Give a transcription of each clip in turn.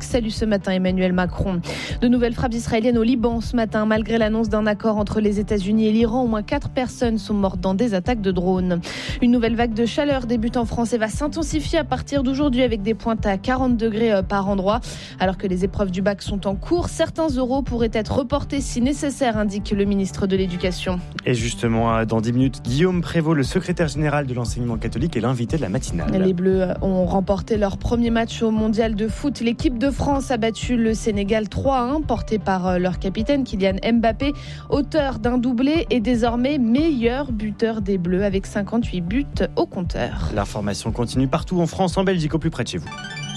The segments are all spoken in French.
salue ce matin Emmanuel Macron. De nouvelles frappes israéliennes au Liban ce matin. Malgré l'annonce d'un accord entre les États-Unis et l'Iran, au moins 4 personnes sont mortes dans des attaques de drones. Une nouvelle vague de chaleur débute en France et va s'intensifier à partir d'aujourd'hui avec des pointes à 40 degrés par endroit. Alors que les épreuves du bac sont en cours, certains oraux pourraient être reportés si nécessaire, indique le ministre de l'Éducation. Et justement, dans 10 minutes, Guillaume Prévost, le secrétaire général de l'enseignement catholique, est l'invité de la matinale. Les Bleus ont remporté leur premier match au mondial de foot. L'équipe de France a battu le Sénégal 3-1, porté par leur capitaine Kylian Mbappé, auteur d'un doublé et désormais meilleur buteur des Bleus avec 58 buts au compteur. L'information continue partout en France, en Belgique, au plus près de chez vous.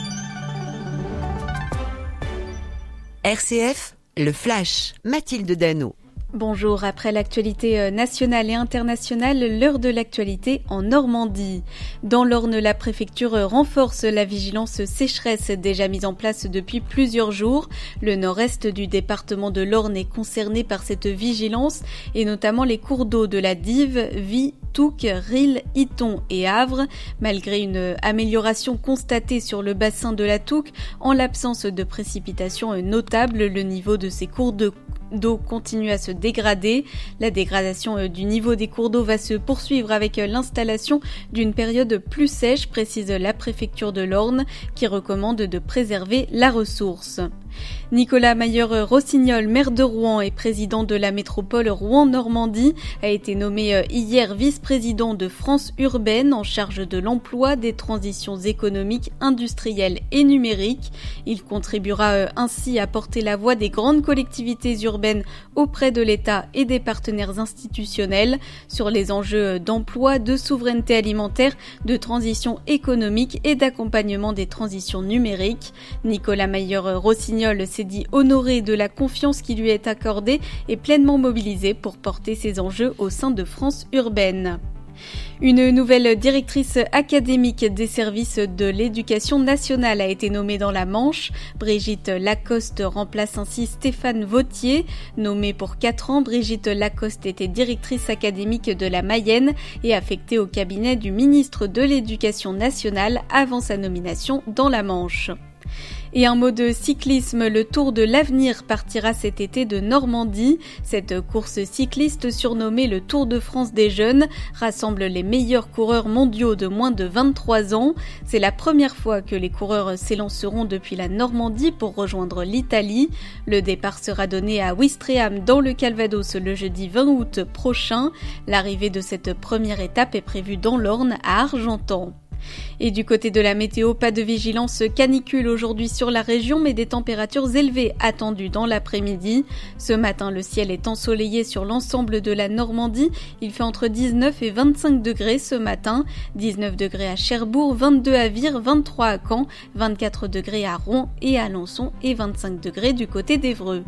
RCF, le Flash, Mathilde Dano. Bonjour, après l'actualité nationale et internationale, l'heure de l'actualité en Normandie. Dans l'Orne, la préfecture renforce la vigilance sécheresse déjà mise en place depuis plusieurs jours. Le nord-est du département de l'Orne est concerné par cette vigilance et notamment les cours d'eau de la Dive, Vie, Touques, Risle, Iton et Avre. Malgré une amélioration constatée sur le bassin de la Touques, en l'absence de précipitations notables, le niveau de ces cours d'eau continue à se dégrader. La dégradation du niveau des cours d'eau va se poursuivre avec l'installation d'une période plus sèche, précise la préfecture de l'Orne, qui recommande de préserver la ressource. Nicolas Mayer-Rossignol, maire de Rouen et président de la métropole Rouen-Normandie, a été nommé hier vice-président de France Urbaine en charge de l'emploi, des transitions économiques, industrielles et numériques. Il contribuera ainsi à porter la voix des grandes collectivités urbaines auprès de l'État et des partenaires institutionnels sur les enjeux d'emploi, de souveraineté alimentaire, de transition économique et d'accompagnement des transitions numériques. Nicolas Mayer-Rossignol s'est dit honoré de la confiance qui lui est accordée et pleinement mobilisé pour porter ces enjeux au sein de France Urbaine. Une nouvelle directrice académique des services de l'éducation nationale a été nommée dans la Manche. Brigitte Lacoste remplace ainsi Stéphane Vautier. Nommée pour 4 ans, Brigitte Lacoste était directrice académique de la Mayenne et affectée au cabinet du ministre de l'Éducation nationale avant sa nomination dans la Manche. Et un mot de cyclisme, le Tour de l'Avenir partira cet été de Normandie. Cette course cycliste surnommée le Tour de France des jeunes rassemble les meilleurs coureurs mondiaux de moins de 23 ans. C'est la première fois que les coureurs s'élanceront depuis la Normandie pour rejoindre l'Italie. Le départ sera donné à Ouistreham dans le Calvados le jeudi 20 août prochain. L'arrivée de cette première étape est prévue dans l'Orne à Argentan. Et du côté de la météo, pas de vigilance canicule aujourd'hui sur la région, mais des températures élevées attendues dans l'après-midi. Ce matin, le ciel est ensoleillé sur l'ensemble de la Normandie. Il fait entre 19 et 25 degrés ce matin. 19 degrés à Cherbourg, 22 à Vire, 23 à Caen, 24 degrés à Rouen et à Alençon et 25 degrés du côté d'Évreux.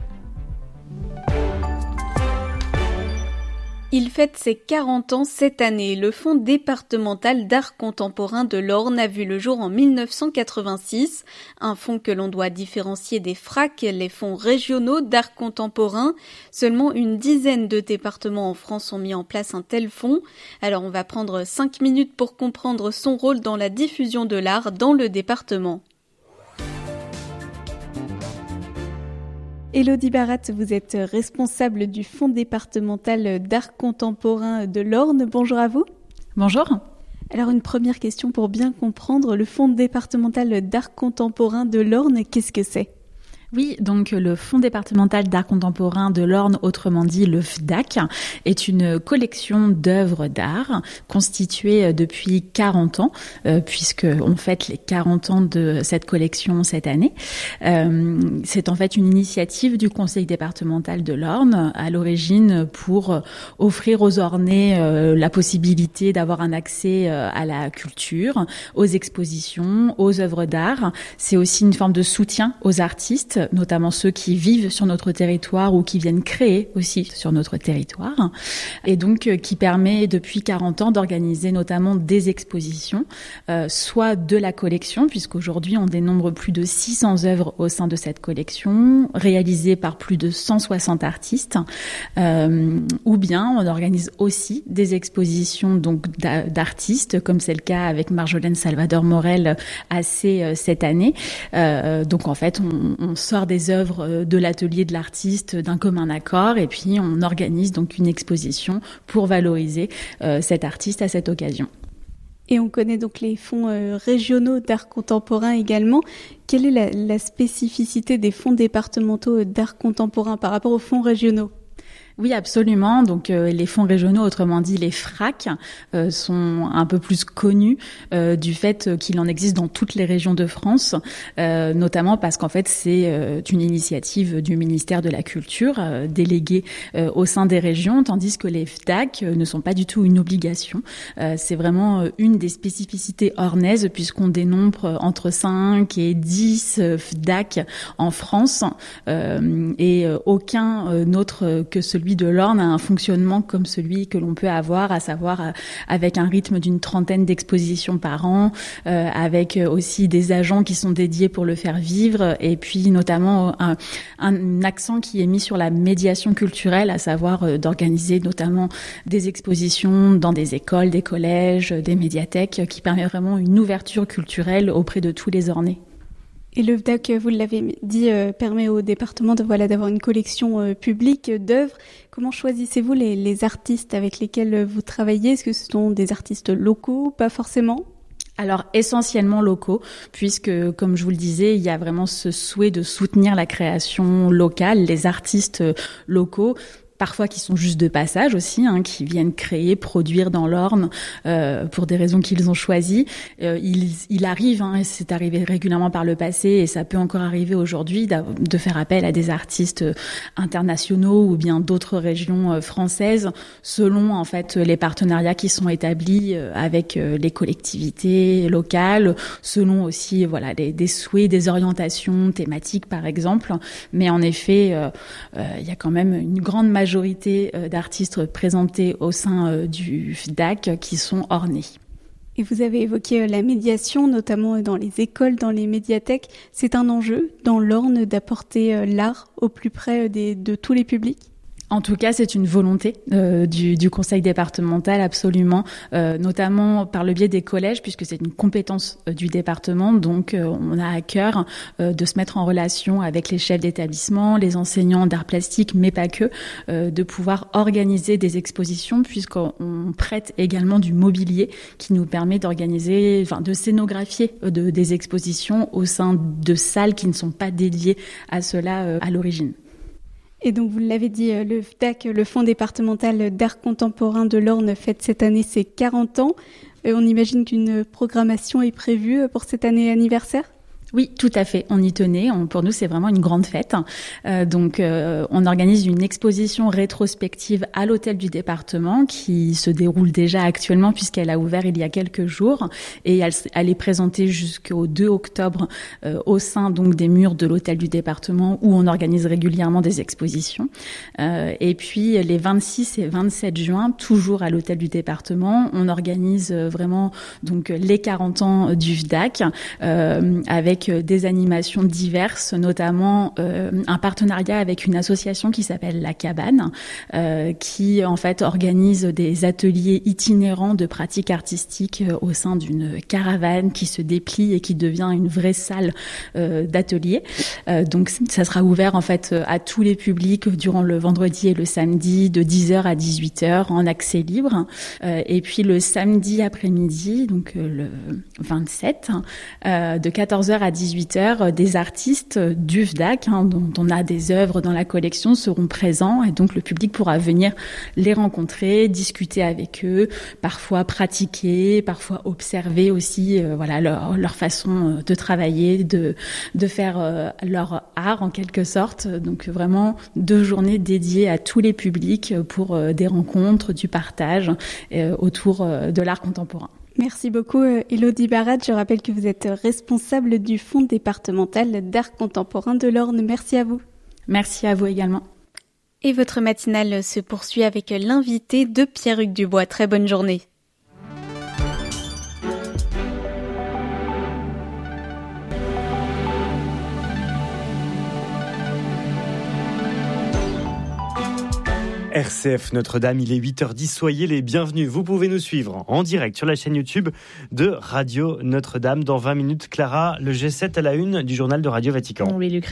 Il fête ses 40 ans cette année. Le Fonds départemental d'art contemporain de l'Orne a vu le jour en 1986. Un fonds que l'on doit différencier des FRAC, les fonds régionaux d'art contemporain. Seulement une dizaine de départements en France ont mis en place un tel fonds. Alors on va prendre 5 minutes pour comprendre son rôle dans la diffusion de l'art dans le département. Élodie Barat, vous êtes responsable du Fonds départemental d'art contemporain de l'Orne. Bonjour à vous. Bonjour. Alors une première question pour bien comprendre, le Fonds départemental d'art contemporain de l'Orne, qu'est-ce que c'est ? Oui, donc le Fonds départemental d'art contemporain de l'Orne, autrement dit le FDAC, est une collection d'œuvres d'art constituée depuis 40 ans, puisqu'on fête les 40 ans de cette collection cette année. C'est en fait une initiative du Conseil départemental de l'Orne, à l'origine pour offrir aux Ornais la possibilité d'avoir un accès à la culture, aux expositions, aux œuvres d'art. C'est aussi une forme de soutien aux artistes notamment ceux qui vivent sur notre territoire ou qui viennent créer aussi sur notre territoire, et donc qui permet depuis 40 ans d'organiser notamment des expositions, soit de la collection, puisqu'aujourd'hui on dénombre plus de 600 œuvres au sein de cette collection, réalisées par plus de 160 artistes, ou bien on organise aussi des expositions donc d'artistes, comme c'est le cas avec Marjolaine Salvador Morel cette année. Donc en fait, on sort des œuvres de l'atelier de l'artiste d'un commun accord et puis on organise donc une exposition pour valoriser cet artiste à cette occasion. Et on connaît donc les fonds régionaux d'art contemporain également. Quelle est la spécificité des fonds départementaux d'art contemporain par rapport aux fonds régionaux ? Oui, absolument. Donc les fonds régionaux, autrement dit les FRAC, sont un peu plus connus du fait qu'il en existe dans toutes les régions de France, notamment parce qu'en fait c'est une initiative du ministère de la Culture déléguée au sein des régions, tandis que les FDAC ne sont pas du tout une obligation. C'est vraiment une des spécificités ornaises puisqu'on dénombre entre 5 et 10 FDAC en France et aucun autre que celui de l'Orne a un fonctionnement comme celui que l'on peut avoir, à savoir avec un rythme d'une 30aine d'expositions par an, avec aussi des agents qui sont dédiés pour le faire vivre, et puis notamment un accent qui est mis sur la médiation culturelle, à savoir d'organiser notamment des expositions dans des écoles, des collèges, des médiathèques, qui permet vraiment une ouverture culturelle auprès de tous les Ornais. Et le FDAC, vous l'avez dit, permet au département d'avoir une collection publique d'œuvres. Comment choisissez-vous les artistes avec lesquels vous travaillez ? Est-ce que ce sont des artistes locaux ? Pas forcément ? Alors essentiellement locaux, puisque comme je vous le disais, il y a vraiment ce souhait de soutenir la création locale, les artistes locaux, parfois qui sont juste de passage aussi, qui viennent créer, produire dans l'Orne pour des raisons qu'ils ont choisies. Il arrive, et c'est arrivé régulièrement par le passé, et ça peut encore arriver aujourd'hui, de faire appel à des artistes internationaux ou bien d'autres régions françaises, selon en fait les partenariats qui sont établis avec les collectivités locales, selon aussi des souhaits, des orientations thématiques par exemple. Mais en effet, il y a quand même une grande majorité d'artistes présentés au sein du FDAC qui sont ornés. Et vous avez évoqué la médiation, notamment dans les écoles, dans les médiathèques. C'est un enjeu dans l'Orne d'apporter l'art au plus près de tous les publics ? En tout cas, c'est une volonté du conseil départemental, absolument, notamment par le biais des collèges, puisque c'est une compétence du département. Donc, on a à cœur de se mettre en relation avec les chefs d'établissement, les enseignants d'art plastique, mais pas que, de pouvoir organiser des expositions, puisqu'on prête également du mobilier qui nous permet d'organiser, de scénographier des expositions au sein de salles qui ne sont pas dédiées à cela à l'origine. Et donc, vous l'avez dit, le FDAC, le Fonds départemental d'art contemporain de l'Orne, fête cette année ses 40 ans. On imagine qu'une programmation est prévue pour cette année anniversaire ? Oui, tout à fait. On y tenait. Pour nous, c'est vraiment une grande fête. Donc, on organise une exposition rétrospective à l'hôtel du département qui se déroule déjà actuellement puisqu'elle a ouvert il y a quelques jours et elle est présentée jusqu'au 2 octobre au sein donc des murs de l'hôtel du département où on organise régulièrement des expositions. Et puis, les 26 et 27 juin, toujours à l'hôtel du département, on organise vraiment donc les 40 ans du FDAC avec des animations diverses, notamment un partenariat avec une association qui s'appelle La Cabane, qui en fait organise des ateliers itinérants de pratiques artistiques au sein d'une caravane qui se déplie et qui devient une vraie salle d'atelier. Donc ça sera ouvert en fait à tous les publics durant le vendredi et le samedi de 10h à 18h en accès libre. Et puis le samedi après-midi, donc le 27, de 14h à 18h, des artistes du FDAC, dont on a des œuvres dans la collection, seront présents et donc le public pourra venir les rencontrer, discuter avec eux, parfois pratiquer, parfois observer aussi leur façon de travailler, de faire leur art en quelque sorte. Donc vraiment 2 journées dédiées à tous les publics pour des rencontres, du partage autour de l'art contemporain. Merci beaucoup Elodie Barat. Je rappelle que vous êtes responsable du Fonds départemental d'art contemporain de l'Orne. Merci à vous. Merci à vous également. Et votre matinale se poursuit avec l'invité de Pierre-Hugues Dubois. Très bonne journée. RCF Notre-Dame, il est 8h10, soyez les bienvenus. Vous pouvez nous suivre en direct sur la chaîne YouTube de Radio Notre-Dame. Dans 20 minutes, Clara, le G7 à la une du journal de Radio Vatican. Oui,